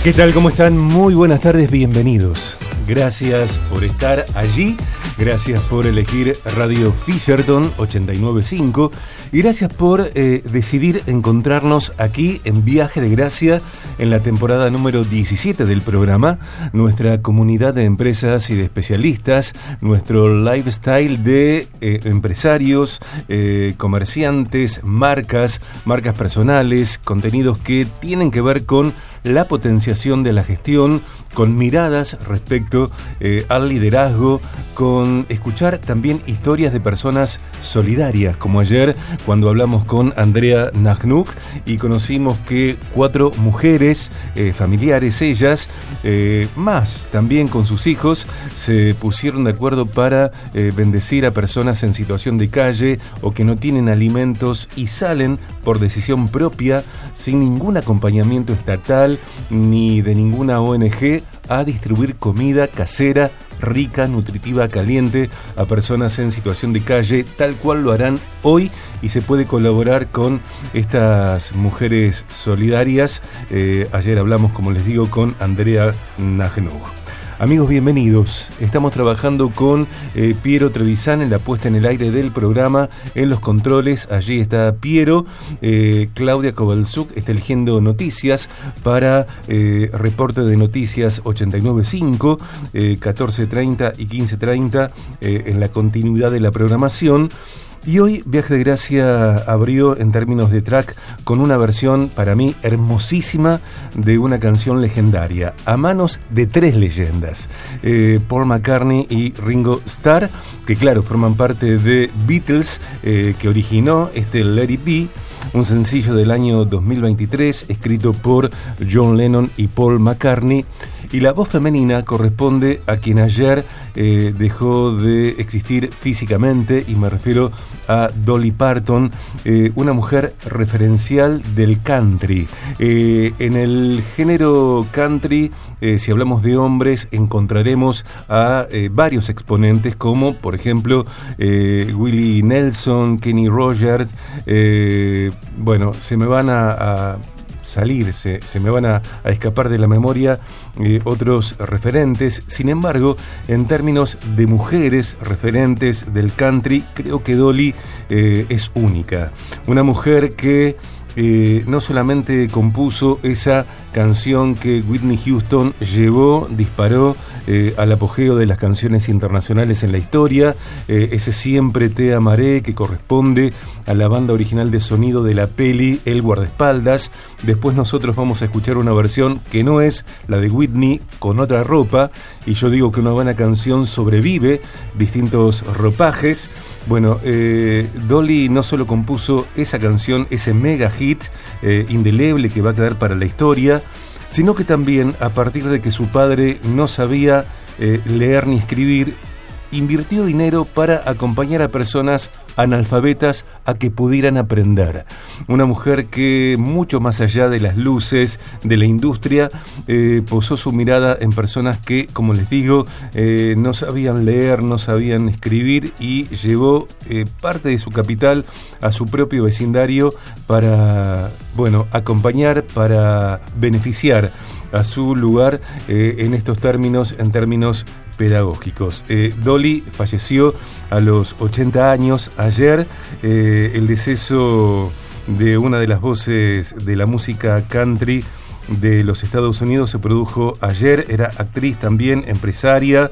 ¿Qué tal? ¿Cómo están? Muy buenas tardes, bienvenidos. Gracias por estar allí, gracias por elegir Radio Fisherton 89.5 y gracias por decidir encontrarnos aquí en Viaje de Gracia en la temporada número 17 del programa, nuestra comunidad de empresas y de especialistas, nuestro lifestyle de empresarios, comerciantes, marcas personales, contenidos que tienen que ver con la potenciación de la gestión, con miradas respecto al liderazgo, con escuchar también historias de personas solidarias, como ayer cuando hablamos con Andrea Nahnuk y conocimos que 4 mujeres, familiares ellas, más también con sus hijos, se pusieron de acuerdo para bendecir a personas en situación de calle o que no tienen alimentos y salen por decisión propia, sin ningún acompañamiento estatal ni de ninguna ONG, a distribuir comida casera, rica, nutritiva, caliente a personas en situación de calle, tal cual lo harán hoy, y se puede colaborar con estas mujeres solidarias. Ayer hablamos, como les digo, con Andrea Nahnuk. Amigos, bienvenidos. Estamos trabajando con Piero Trevisan en la puesta en el aire del programa, en los controles. Allí está Piero. Claudia Kovalchuk está eligiendo noticias para Reporte de Noticias 89.5, 14:30 y 15:30 en la continuidad de la programación. Y hoy Viaje de Gracia abrió en términos de track con una versión para mí hermosísima de una canción legendaria, a manos de 3 leyendas, Paul McCartney y Ringo Starr, que claro, forman parte de Beatles, que originó este Let It Be, un sencillo del año 2023 escrito por John Lennon y Paul McCartney. Y la voz femenina corresponde a quien ayer dejó de existir físicamente, y me refiero a Dolly Parton, una mujer referencial del country. En el género country, si hablamos de hombres, encontraremos a varios exponentes, como por ejemplo Willie Nelson, Kenny Rogers. Bueno, se me van a salir, se me van a escapar de la memoria otros referentes. Sin embargo, en términos de mujeres referentes del country, creo que Dolly es única. Una mujer que no solamente compuso esa canción que Whitney Houston disparó al apogeo de las canciones internacionales en la historia, ese Siempre te amaré, que corresponde a la banda original de sonido de la peli El guardaespaldas. Después nosotros vamos a escuchar una versión que no es la de Whitney, con otra ropa, y yo digo que una buena canción sobrevive distintos ropajes. Bueno, Dolly no solo compuso esa canción, ese mega hit indeleble que va a quedar para la historia, sino que también, a partir de que su padre no sabía leer ni escribir, invirtió dinero para acompañar a personas analfabetas a que pudieran aprender. Una mujer que, mucho más allá de las luces de la industria, posó su mirada en personas que, como les digo, no sabían leer, no sabían escribir, y llevó parte de su capital a su propio vecindario para, bueno, acompañar, para beneficiar a su lugar en estos términos, en términos pedagógicos. Dolly falleció a los 80 años ayer. El deceso de una de las voces de la música country de los Estados Unidos se produjo ayer. Era actriz también, empresaria.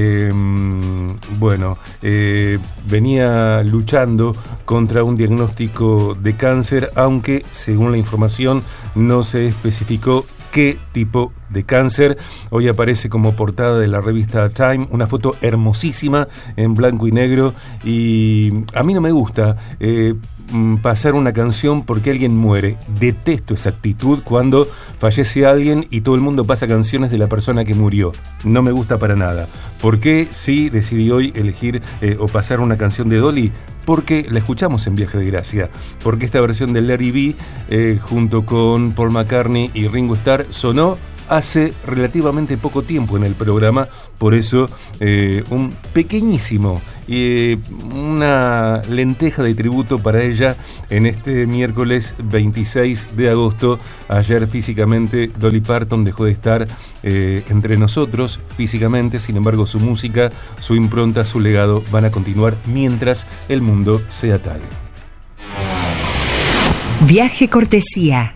Venía luchando contra un diagnóstico de cáncer, aunque según la información no se especificó qué tipo de cáncer. Hoy aparece como portada de la revista Time una foto hermosísima en blanco y negro, y a mí no me gusta pasar una canción porque alguien muere. Detesto esa actitud cuando fallece alguien y todo el mundo pasa canciones de la persona que murió. No me gusta para nada. ¿Por qué sí decidí hoy elegir o pasar una canción de Dolly? Porque la escuchamos en Viaje de Gracia, porque esta versión de Let It Be junto con Paul McCartney y Ringo Starr sonó hace relativamente poco tiempo en el programa, por eso un pequeñísimo una lenteja de tributo para ella en este miércoles 26 de agosto. Ayer físicamente Dolly Parton dejó de estar entre nosotros físicamente, sin embargo su música, su impronta, su legado van a continuar mientras el mundo sea tal. Viaje cortesía.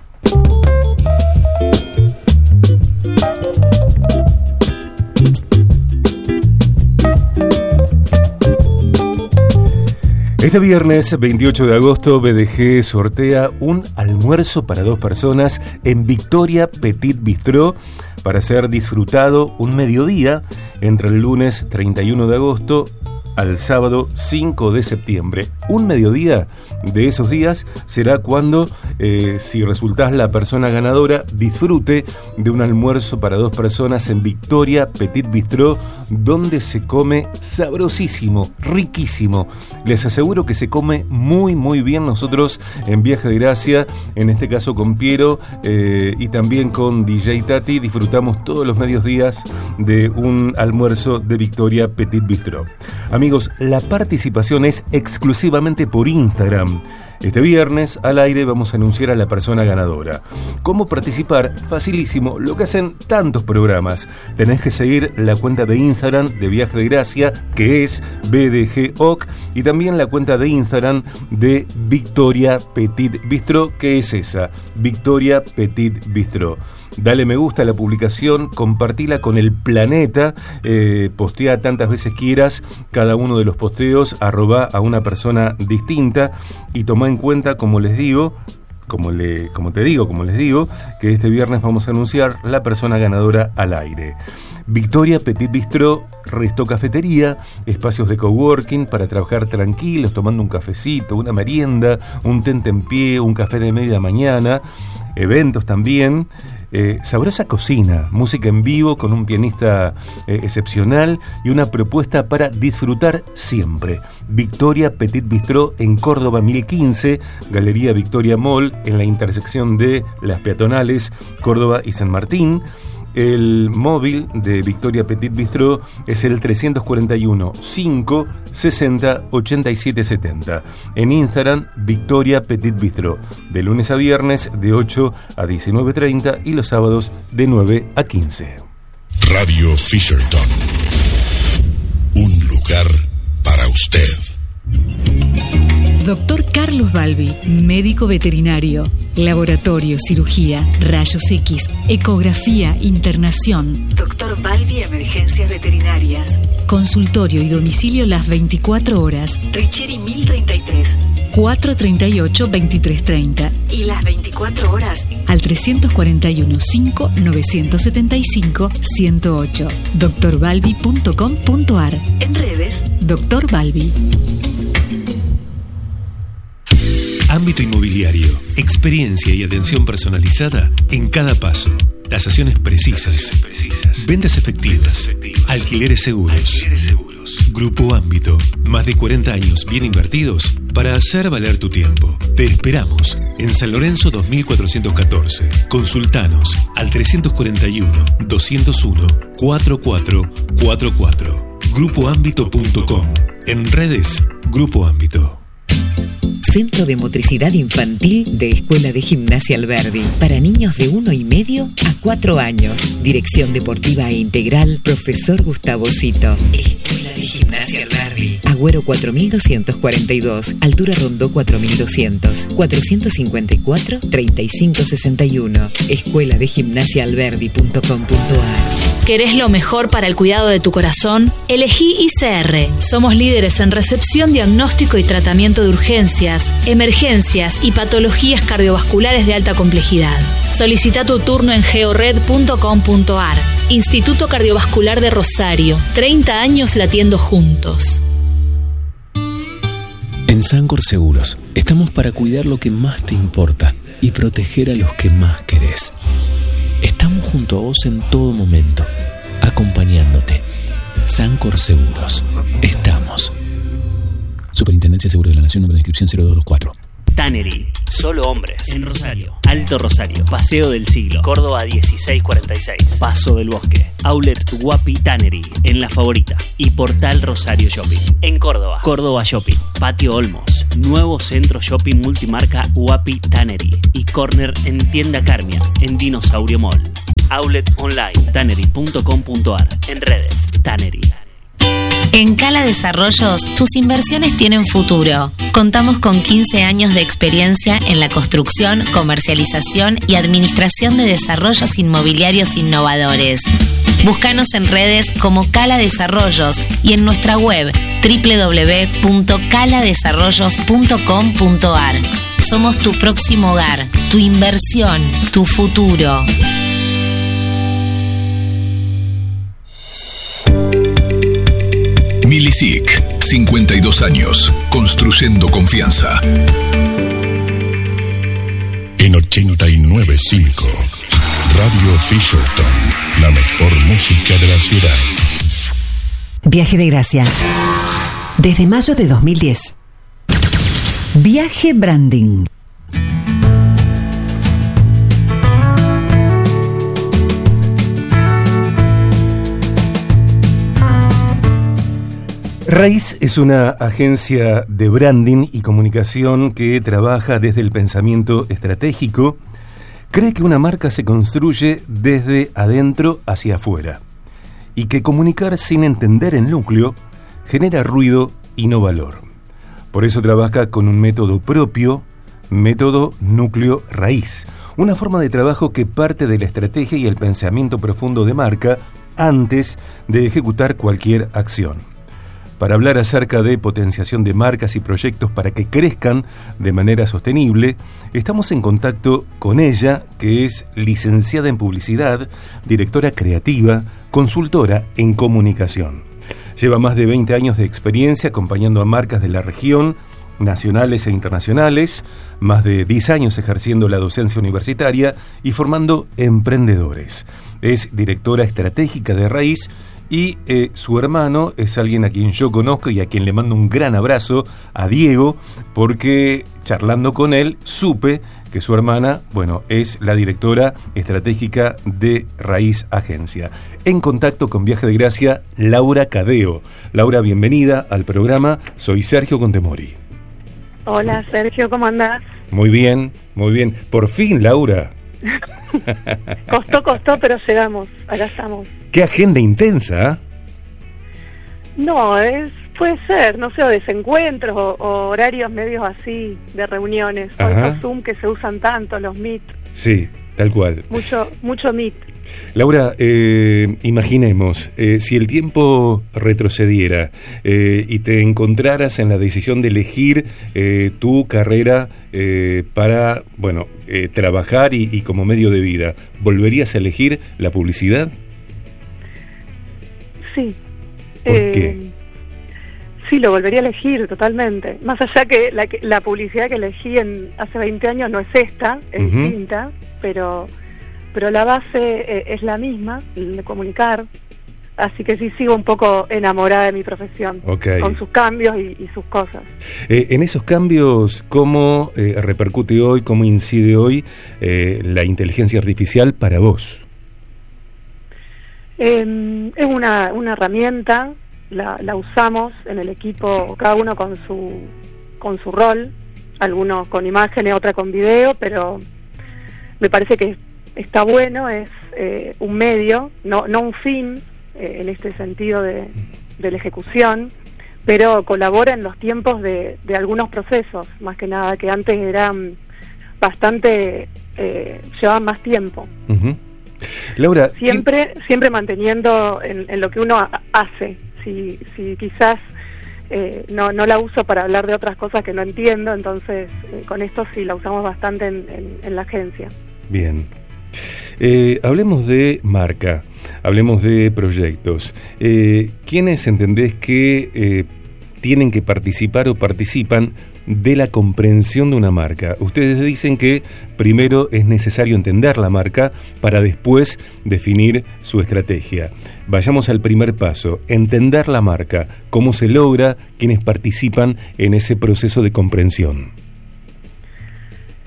Este viernes 28 de agosto BDG sortea un almuerzo para 2 personas en Victoria Petit Bistrot para ser disfrutado un mediodía entre el lunes 31 de agosto al sábado 5 de septiembre. Un mediodía de esos días será cuando, si resultás la persona ganadora, disfrute de un almuerzo para 2 personas en Victoria Petit Bistrot, donde se come sabrosísimo, riquísimo. Les aseguro que se come muy muy bien. Nosotros en Viaje de Gracia, en este caso con Piero y también con DJ Tati, disfrutamos todos los mediodías de un almuerzo de Victoria Petit Bistrot. Amigos, la participación es exclusivamente por Instagram. Este viernes al aire vamos a anunciar a la persona ganadora. ¿Cómo participar? Facilísimo, lo que hacen tantos programas. Tenés que seguir la cuenta de Instagram de Viaje de Gracia, que es BDGOC, y también la cuenta de Instagram de Victoria Petit Bistrot, que es esa, Victoria Petit Bistrot. Dale me gusta a la publicación, compartila con el planeta, postea tantas veces quieras cada uno de los posteos, arroba a una persona distinta y toma en cuenta, como les digo, que este viernes vamos a anunciar la persona ganadora al aire. Victoria Petit Bistrot, resto cafetería, espacios de coworking para trabajar tranquilos, tomando un cafecito, una merienda, un tentempié, un café de media mañana, eventos también, sabrosa cocina, música en vivo con un pianista excepcional y una propuesta para disfrutar siempre. Victoria Petit Bistrot en Córdoba 1015, Galería Victoria Mall, en la intersección de las peatonales Córdoba y San Martín. El móvil de Victoria Petit Bistrot es el 341 5 60 87 70. En Instagram, Victoria Petit Bistrot, de lunes a viernes de 8 a 19:30 y los sábados de 9 a 15. Radio Fisherton, un lugar para usted. Doctor Carlos Balbi, médico veterinario, laboratorio, cirugía, rayos X, ecografía, internación. Doctor Balbi, emergencias veterinarias. Consultorio y domicilio las 24 horas. Richieri 1033, 438-2330. Y las 24 horas al 341-5-975-108. drbalbi.com.ar. En redes, Doctor Balbi. Ámbito inmobiliario, experiencia y atención personalizada en cada paso. Tasaciones precisas. Ventas efectivas. Alquileres seguros. Grupo Ámbito. Más de 40 años bien invertidos para hacer valer tu tiempo. Te esperamos en San Lorenzo 2414. Consultanos al 341-201-4444. Grupoámbito.com. En redes, Grupo Ámbito. Centro de Motricidad Infantil de Escuela de Gimnasia Alberdi. Para niños de 1,5 a 4 años. Dirección Deportiva e Integral, Profesor Gustavo Cito. Escuela de Gimnasia Alberdi. Agüero 4242. Altura Rondó 4200. 454-3561. Escuela de Gimnasiaalberdi.com.ar. ¿Querés lo mejor para el cuidado de tu corazón? Elegí ICR. Somos líderes en recepción, diagnóstico y tratamiento de urgencias, emergencias y patologías cardiovasculares de alta complejidad. Solicita tu turno en geored.com.ar. Instituto Cardiovascular de Rosario. 30 años latiendo juntos. En Sancor Seguros estamos para cuidar lo que más te importa y proteger a los que más querés. Estamos junto a vos en todo momento, acompañándote. Sancor Seguros. Estamos. Superintendencia de Seguros de la Nación, número de inscripción 0224. Tannery. Solo hombres. En Rosario. Alto Rosario. Paseo del Siglo. Córdoba 1646. Paso del Bosque. Outlet Guapi Tannery. En La Favorita. Y Portal Rosario Shopping. En Córdoba. Córdoba Shopping. Patio Olmos. Nuevo centro shopping multimarca Guapi Tannery. Y corner en Tienda Carmia. En Dinosaurio Mall. Outlet online. Tannery.com.ar. En redes. Tannery. En Cala Desarrollos, tus inversiones tienen futuro. Contamos con 15 años de experiencia en la construcción, comercialización y administración de desarrollos inmobiliarios innovadores. Búscanos en redes como Cala Desarrollos y en nuestra web www.caladesarrollos.com.ar. Somos tu próximo hogar, tu inversión, tu futuro. Milisic, 52 años, construyendo confianza. En 89.5, Radio Fisherton, la mejor música de la ciudad. Viaje de Gracia. Desde mayo de 2010. Viaje Branding. Raíz es una agencia de branding y comunicación que trabaja desde el pensamiento estratégico. Cree que una marca se construye desde adentro hacia afuera y que comunicar sin entender el núcleo genera ruido y no valor. Por eso trabaja con un método propio, método núcleo raíz, una forma de trabajo que parte de la estrategia y el pensamiento profundo de marca antes de ejecutar cualquier acción. Para hablar acerca de potenciación de marcas y proyectos para que crezcan de manera sostenible, estamos en contacto con ella, que es licenciada en publicidad, directora creativa, consultora en comunicación. Lleva más de 20 años de experiencia acompañando a marcas de la región, nacionales e internacionales, más de 10 años ejerciendo la docencia universitaria y formando emprendedores. Es directora estratégica de Raíz. Y su hermano es alguien a quien yo conozco y a quien le mando un gran abrazo, a Diego, porque charlando con él supe que su hermana, es la directora estratégica de Raíz Agencia. En contacto con Viaje de Gracia, Laura Cadeo. Laura, bienvenida al programa. Soy Sergio Contemori. Hola Sergio, ¿cómo andás? Muy bien, muy bien. Por fin, Laura. Costó, pero llegamos, acá estamos. ¡Qué agenda intensa! No, puede ser, no sé, o desencuentros o horarios medios así de reuniones, o estos Zoom que se usan tanto, los Meet. Sí, tal cual. Mucho Meet. Laura, imaginemos, si el tiempo retrocediera y te encontraras en la decisión de elegir tu carrera para, trabajar y como medio de vida, ¿volverías a elegir la publicidad? Sí. ¿Por qué? Sí, lo volvería a elegir totalmente. Más allá que la publicidad que elegí hace 20 años no es esta, es distinta, pero la base es la misma, de comunicar. Así que sí sigo un poco enamorada de mi profesión, con sus cambios y sus cosas. En esos cambios, ¿cómo repercute hoy, cómo incide hoy la inteligencia artificial para vos? Es una herramienta, la usamos en el equipo, cada uno con su rol, algunos con imágenes, otra con video, pero me parece que está bueno, es un medio, no un fin, en este sentido de la ejecución, pero colabora en los tiempos de algunos procesos, más que nada, que antes eran bastante, llevaban más tiempo. Laura, siempre manteniendo en lo que uno hace. Si quizás no la uso para hablar de otras cosas que no entiendo, entonces con esto sí la usamos bastante en la agencia. Bien. Hablemos de marca, hablemos de proyectos. ¿Quiénes entendés que tienen que participar o participan de la comprensión de una marca? Ustedes dicen que primero es necesario entender la marca para después definir su estrategia. Vayamos al primer paso, entender la marca. ¿Cómo se logra? ¿Quiénes participan en ese proceso de comprensión?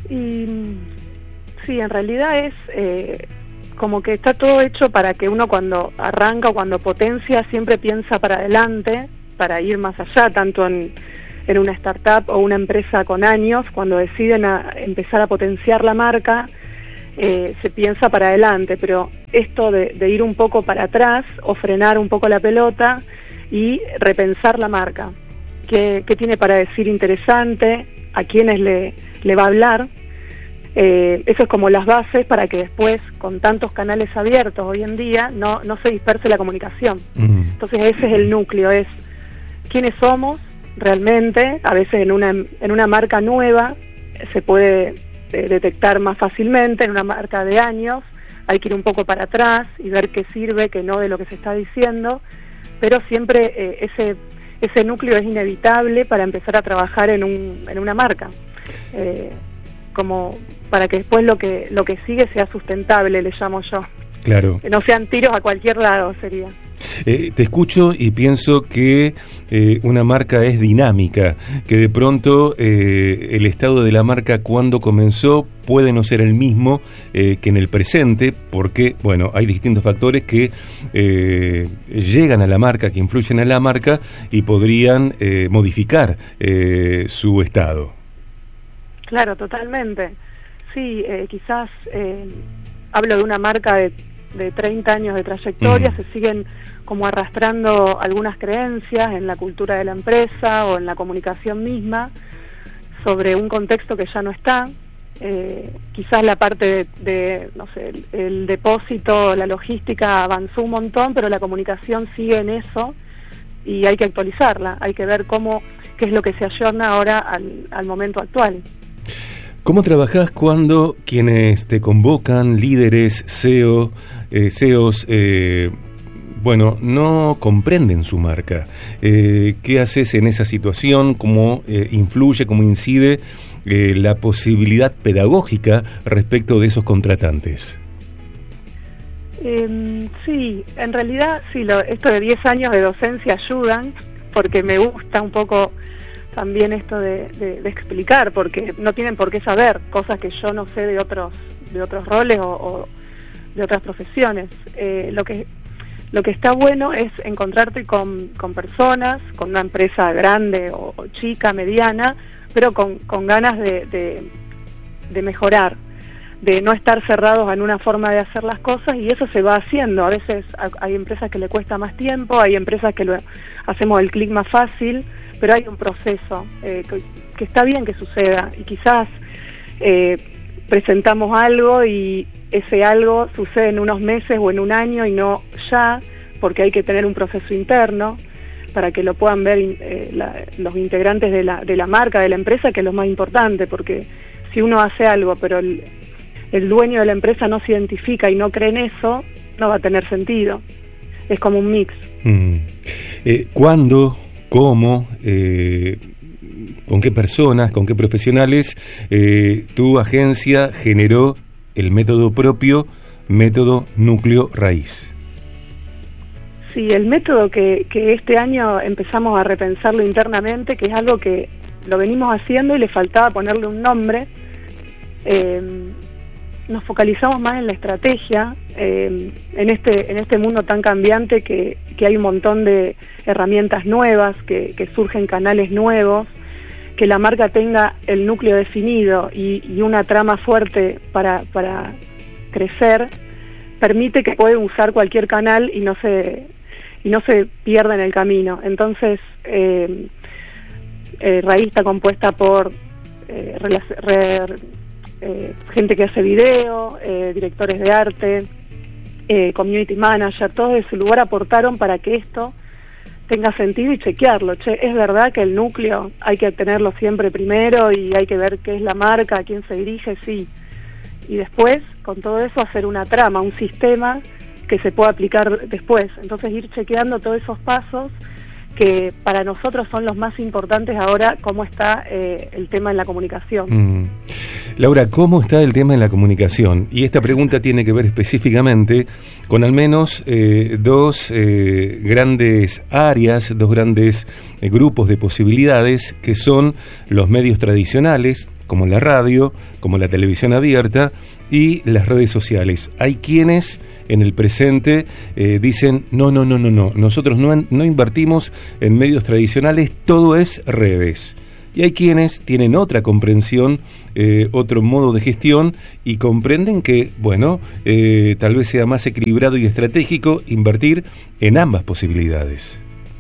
Y sí, en realidad es como que está todo hecho para que uno cuando arranca o cuando potencia siempre piensa para adelante, para ir más allá, tanto en una startup o una empresa con años, cuando deciden empezar a potenciar la marca, se piensa para adelante, pero esto de ir un poco para atrás o frenar un poco la pelota y repensar la marca, qué tiene para decir interesante, a quiénes le va a hablar. Eso es como las bases para que después, con tantos canales abiertos hoy en día, no se disperse la comunicación. Entonces ese es el núcleo, es quiénes somos realmente. A veces en una marca nueva se puede detectar más fácilmente, en una marca de años hay que ir un poco para atrás y ver qué sirve, qué no de lo que se está diciendo, pero siempre ese núcleo es inevitable para empezar a trabajar en una marca. Como para que después lo que sigue sea sustentable, le llamo yo. Claro. Que no sean tiros a cualquier lado, sería. Te escucho y pienso que una marca es dinámica, que de pronto el estado de la marca cuando comenzó puede no ser el mismo que en el presente, porque bueno, hay distintos factores que llegan a la marca, que influyen en la marca y podrían modificar su estado. Claro, totalmente. Sí, quizás hablo de una marca de 30 años de trayectoria, se siguen como arrastrando algunas creencias en la cultura de la empresa o en la comunicación misma sobre un contexto que ya no está. Quizás la parte de no sé, el depósito, la logística avanzó un montón, pero la comunicación sigue en eso y hay que actualizarla, hay que ver qué es lo que se ayorna ahora al momento actual. ¿Cómo trabajás cuando quienes te convocan, líderes, CEOs, no comprenden su marca? ¿Qué haces en esa situación? ¿Cómo influye, cómo incide la posibilidad pedagógica respecto de esos contratantes? Sí, en realidad sí, esto de 10 años de docencia ayudan, porque me gusta un poco también esto de explicar, porque no tienen por qué saber cosas que yo no sé de otros roles o de otras profesiones. Lo que está bueno es encontrarte con personas, con una empresa grande o chica, mediana, pero con ganas de mejorar, de no estar cerrados en una forma de hacer las cosas, y eso se va haciendo. A veces hay empresas que le cuesta más tiempo, hay empresas que hacemos el clic más fácil, pero hay un proceso que está bien que suceda, y quizás presentamos algo y ese algo sucede en unos meses o en un año y no ya, porque hay que tener un proceso interno para que lo puedan ver los integrantes de la marca, de la empresa, que es lo más importante, porque si uno hace algo pero el dueño de la empresa no se identifica y no cree en eso, no va a tener sentido. Es como un mix. ¿Cuándo, cómo, con qué personas, con qué profesionales tu agencia generó el método propio, método núcleo raíz? Sí, el método que este año empezamos a repensarlo internamente, que es algo que lo venimos haciendo y le faltaba ponerle un nombre. Nos focalizamos más en la estrategia, en este mundo tan cambiante que hay un montón de herramientas nuevas, que surgen canales nuevos, que la marca tenga el núcleo definido y una trama fuerte para crecer, permite que puedan usar cualquier canal y no se pierda en el camino. Entonces, Raíz está compuesta por gente que hace video, directores de arte, community manager, todos de su lugar aportaron para que esto tenga sentido y chequearlo. Es verdad que el núcleo hay que tenerlo siempre primero y hay que ver qué es la marca, a quién se dirige, sí. Y después, con todo eso, hacer una trama, un sistema que se pueda aplicar después. Entonces ir chequeando todos esos pasos que para nosotros son los más importantes ahora, cómo está el tema en la comunicación. Laura, ¿cómo está el tema en la comunicación? Y esta pregunta tiene que ver específicamente con al menos dos grandes áreas, dos grandes grupos de posibilidades, que son los medios tradicionales, como la radio, como la televisión abierta, y las redes sociales. Hay quienes en el presente dicen, no, nosotros no invertimos en medios tradicionales, todo es redes. Y hay quienes tienen otra comprensión, otro modo de gestión, y comprenden que, bueno, tal vez sea más equilibrado y estratégico invertir en ambas posibilidades.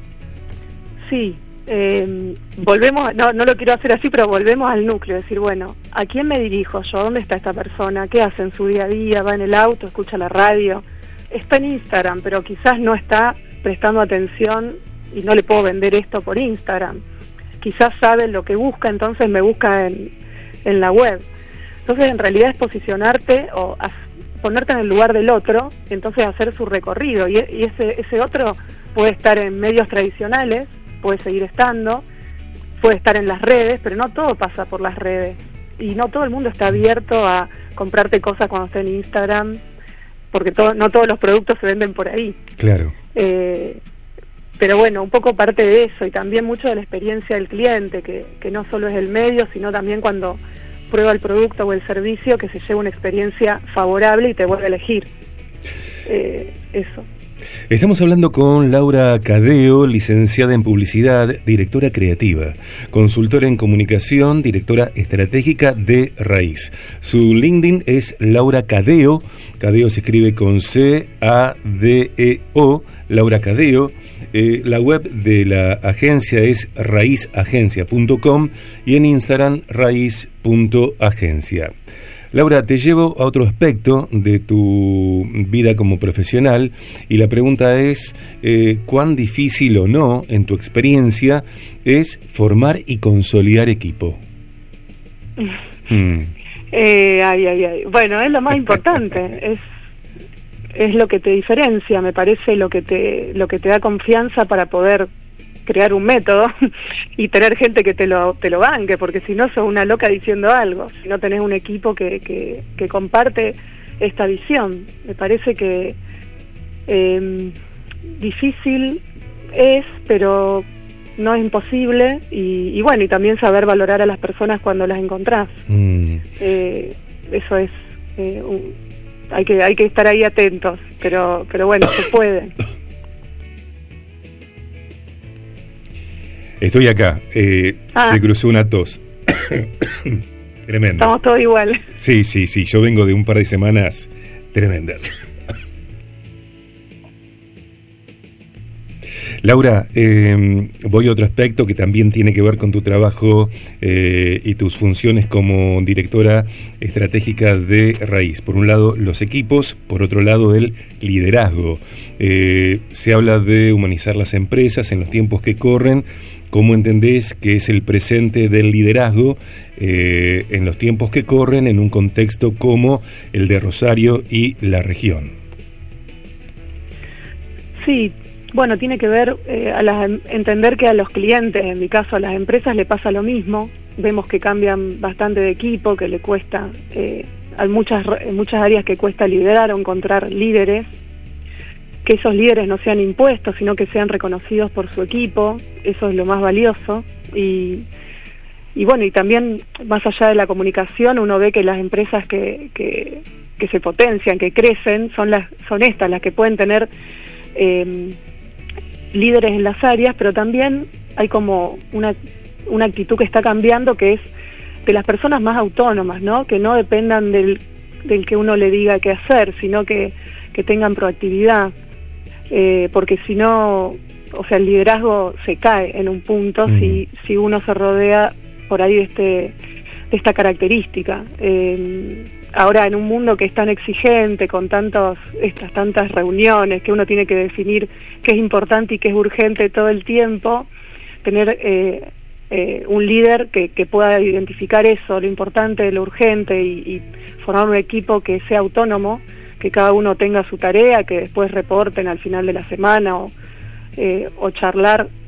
Sí, volvemos, no lo quiero hacer así, pero volvemos al núcleo, decir, bueno, ¿a quién me dirijo yo? ¿Dónde está esta persona? ¿Qué hace en su día a día? ¿Va en el auto? ¿Escucha la radio? Está en Instagram, pero quizás no está prestando atención y no le puedo vender esto por Instagram. Quizás sabe lo que busca, entonces me busca en la web. Entonces, en realidad es posicionarte o ponerte en el lugar del otro, y entonces hacer su recorrido. Y ese otro puede estar en medios tradicionales, puede seguir estando, puede estar en las redes, pero no todo pasa por las redes. Y no todo el mundo está abierto a comprarte cosas cuando está en Instagram, porque no todos los productos se venden por ahí. Claro. Pero bueno, un poco parte de eso, y también mucho de la experiencia del cliente, que no solo es el medio, sino también cuando prueba el producto o el servicio, que se lleva una experiencia favorable y te vuelve a elegir. Eso. Estamos hablando con Laura Cadeo, licenciada en Publicidad, directora creativa, consultora en comunicación, directora estratégica de Raíz. Su LinkedIn es Laura Cadeo. Cadeo se escribe con C-A-D-E-O, Laura Cadeo. La web de la agencia es raizagencia.com y en Instagram raiz.agencia. Laura, te llevo a otro aspecto de tu vida como profesional, y la pregunta es, ¿cuán difícil o no, en tu experiencia, es formar y consolidar equipo? Bueno, es lo más importante, es lo que te diferencia, me parece, lo que te da confianza para poder crear un método y tener gente que te lo banque, porque si no sos una loca diciendo algo, si no tenés un equipo que comparte esta visión. Me parece que difícil es, pero no es imposible, y bueno, y también saber valorar a las personas cuando las encontrás. Eso es hay que estar ahí atentos, pero bueno, se puede. Estoy acá, se cruzó una tos. Tremendo. Estamos todos iguales. Sí, yo vengo de un par de semanas tremendas. Laura, voy a otro aspecto que también tiene que ver con tu trabajo y tus funciones como directora estratégica de Raíz. Por un lado, los equipos, por otro lado, el liderazgo. Se habla de humanizar las empresas en los tiempos que corren. ¿Cómo entendés que es el presente del liderazgo en los tiempos que corren en un contexto como el de Rosario y la región? Sí, bueno, tiene que ver entender que a los clientes, en mi caso a las empresas, le pasa lo mismo. Vemos que cambian bastante de equipo, que le cuesta, hay muchas áreas que cuesta liderar o encontrar líderes, que esos líderes no sean impuestos, sino que sean reconocidos por su equipo. Eso es lo más valioso. Y bueno, y también más allá de la comunicación, uno ve que las empresas que se potencian, que crecen, son estas las que pueden tener líderes en las áreas, pero también hay como una actitud que está cambiando, que es de las personas más autónomas, ¿no? Que no dependan del que uno le diga qué hacer, sino que tengan proactividad, porque si no, o sea, el liderazgo se cae en un punto si uno se rodea por ahí de esta característica. Ahora, en un mundo que es tan exigente, con tantas reuniones, que uno tiene que definir qué es importante y qué es urgente todo el tiempo, tener un líder que pueda identificar eso, lo importante, lo urgente, y formar un equipo que sea autónomo, que cada uno tenga su tarea, que después reporten al final de la semana o charlar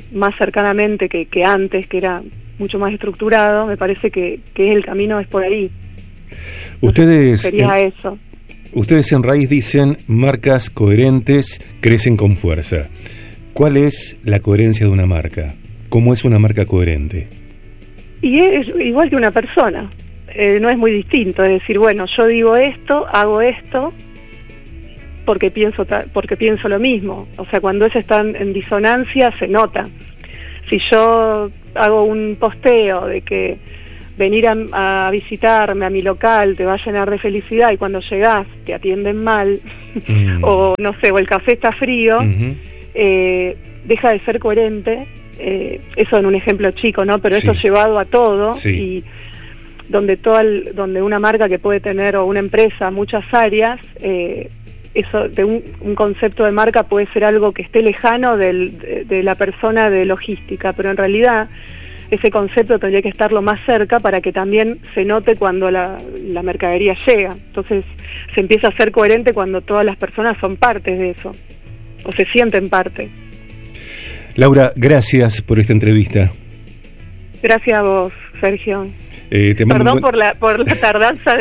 más cercanamente que antes, que era mucho más estructurado. Me parece que el camino es por ahí. Ustedes sería eso. Ustedes en Raíz dicen marcas coherentes crecen con fuerza. ¿Cuál es la coherencia de una marca? ¿Cómo es una marca coherente? Y es igual que una persona, no es muy distinto. Es decir, bueno, yo digo esto, hago esto, porque pienso lo mismo. O sea, cuando eso está en disonancia, se nota. Si yo hago un posteo de que venir a visitarme a mi local te va a llenar de felicidad, y cuando llegás te atienden mal, o no sé, o el café está frío, deja de ser coherente. Eso en un ejemplo chico, ¿no? Pero eso llevado a todo, y donde una marca que puede tener, o una empresa, muchas áreas, eso de un concepto de marca puede ser algo que esté lejano de la persona de logística, pero en realidad ese concepto tendría que estar lo más cerca para que también se note cuando la mercadería llega. Entonces se empieza a ser coherente cuando todas las personas son partes de eso, o se sienten parte. Laura, gracias por esta entrevista. Gracias a vos, Sergio. Perdón por la tardanza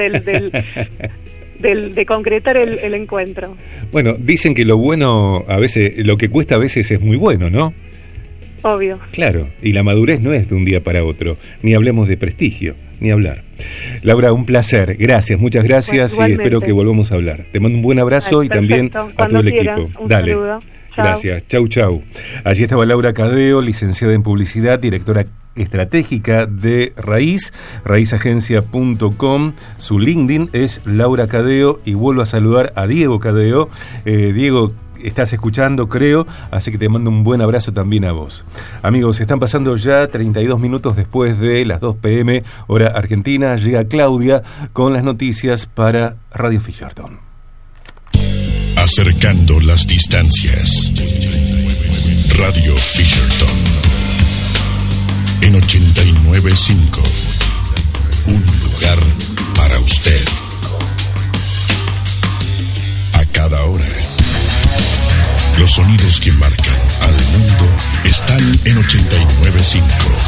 de concretar el encuentro. Bueno, dicen que lo bueno a veces, lo que cuesta a veces es muy bueno, ¿no? Obvio. Claro, y la madurez no es de un día para otro, ni hablemos de prestigio, ni hablar. Laura, un placer, gracias, muchas gracias, y espero que volvamos a hablar. Te mando un buen abrazo. Y también a todo el equipo. Dale. Saludo. Gracias, chau. Allí estaba Laura Cadeo, licenciada en Publicidad, directora estratégica de Raíz, raizagencia.com. Su LinkedIn es Laura Cadeo, y vuelvo a saludar a Diego Cadeo. Diego, estás escuchando, creo, así que te mando un buen abrazo también a vos. Amigos, están pasando ya 32 minutos después de las 2 p.m. hora argentina. Llega Claudia con las noticias para Radio Fisherton. Acercando las distancias. Radio Fisherton. En 89.5. Un lugar para usted. A cada hora. Los sonidos que marcan al mundo están en 89.5.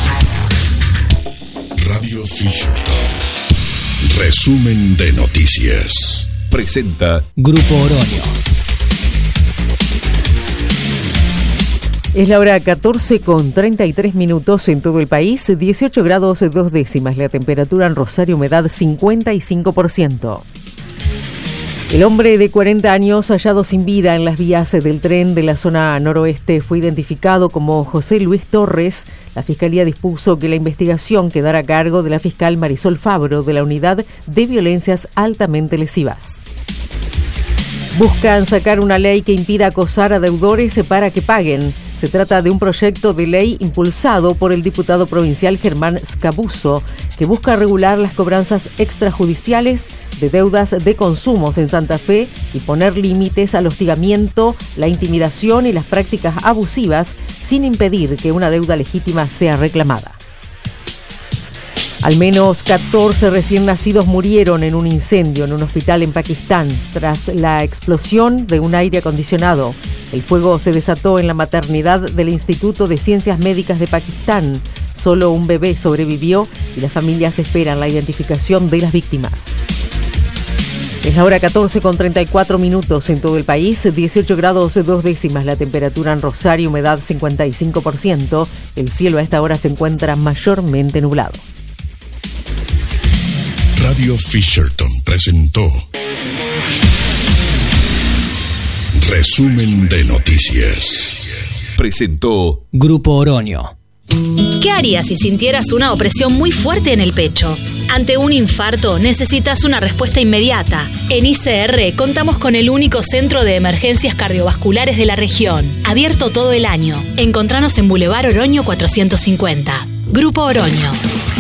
Radio Fisherton. Resumen de noticias. Presenta Grupo Oroño. Es la hora 14:33 en todo el país, 18 grados 2 décimas la temperatura en Rosario, humedad 55%. El hombre de 40 años hallado sin vida en las vías del tren de la zona noroeste fue identificado como José Luis Torres. La Fiscalía dispuso que la investigación quedara a cargo de la fiscal Marisol Fabro de la Unidad de Violencias Altamente Lesivas. Buscan sacar una ley que impida acosar a deudores para que paguen. Se trata de un proyecto de ley impulsado por el diputado provincial Germán Scapuzzo, que busca regular las cobranzas extrajudiciales de deudas de consumos en Santa Fe y poner límites al hostigamiento, la intimidación y las prácticas abusivas, sin impedir que una deuda legítima sea reclamada. Al menos 14 recién nacidos murieron en un incendio en un hospital en Pakistán tras la explosión de un aire acondicionado. El fuego se desató en la maternidad del Instituto de Ciencias Médicas de Pakistán. Solo un bebé sobrevivió y las familias esperan la identificación de las víctimas. Es la hora 14:34 en todo el país, 18 grados 2 décimas la temperatura en Rosario, humedad 55%. El cielo a esta hora se encuentra mayormente nublado. Radio Fisherton presentó Resumen de noticias. Presentó Grupo Oroño. ¿Qué harías si sintieras una opresión muy fuerte en el pecho? Ante un infarto necesitas una respuesta inmediata. En ICR contamos con el único centro de emergencias cardiovasculares de la región, abierto todo el año. Encontranos en Boulevard Oroño 450. Grupo Oroño.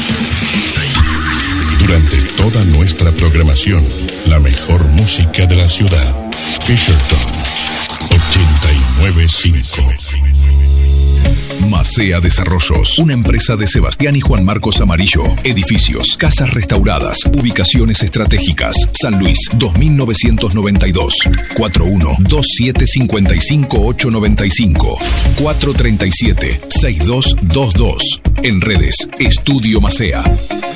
Durante toda nuestra programación, la mejor música de la ciudad. Fisherton 89.5. Más Macea Desarrollos, una empresa de Sebastián y Juan Marcos Amarillo. Edificios, casas restauradas, ubicaciones estratégicas. San Luis, 2992. 4127558895. 437-6222. En redes, Estudio Macea.